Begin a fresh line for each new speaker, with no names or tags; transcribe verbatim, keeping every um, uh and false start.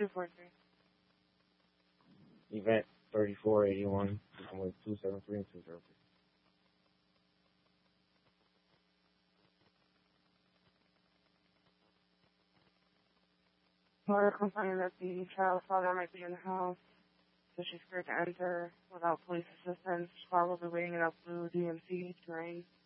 two four three.
Event thirty-four eighty-one. I'm with two seven three and two zero three.
Laura complaining that the child's father might be in the house, so she's scared to enter without police assistance. She's probably waiting it up blue D M C terrain.